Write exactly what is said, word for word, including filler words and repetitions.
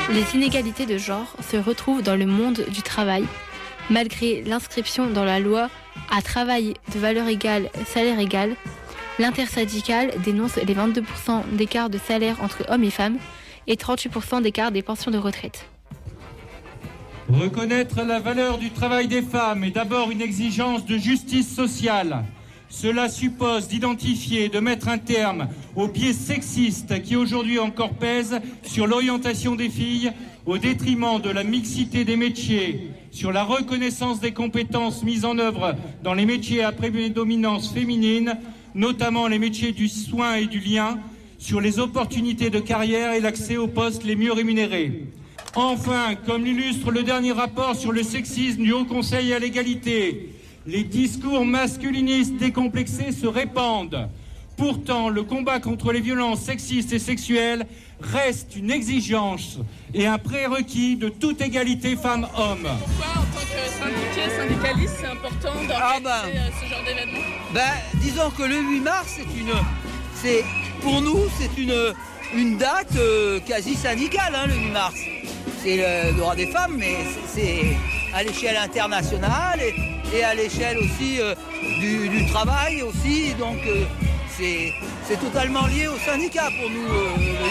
Les inégalités de genre se retrouvent dans le monde du travail. Malgré l'inscription dans la loi à travail de valeur égale, salaire égal, l'intersyndicale dénonce les vingt-deux pour cent d'écart de salaire entre hommes et femmes et trente-huit pour cent d'écart des pensions de retraite. Reconnaître la valeur du travail des femmes est d'abord une exigence de justice sociale. Cela suppose d'identifier et de mettre un terme aux biais sexistes qui aujourd'hui encore pèsent sur l'orientation des filles au détriment de la mixité des métiers, sur la reconnaissance des compétences mises en œuvre dans les métiers à prédominance féminine, notamment les métiers du soin et du lien, sur les opportunités de carrière et l'accès aux postes les mieux rémunérés. Enfin, comme l'illustre le dernier rapport sur le sexisme du Haut Conseil à l'égalité, les discours masculinistes décomplexés se répandent. Pourtant, le combat contre les violences sexistes et sexuelles reste une exigence et un prérequis de toute égalité femmes-hommes. Pourquoi, en tant que syndiqué, syndicaliste, c'est important d'organiser ah bah, ce genre d'événement ? Ben, disons que le huit mars, c'est une, c'est, pour nous, c'est une, une date euh, quasi syndicale, hein, le huit mars. C'est le, le droit des femmes, mais c'est, c'est à l'échelle internationale et, et à l'échelle aussi euh, du, du travail aussi. Donc, euh, c'est, c'est totalement lié au syndicat pour nous. Euh,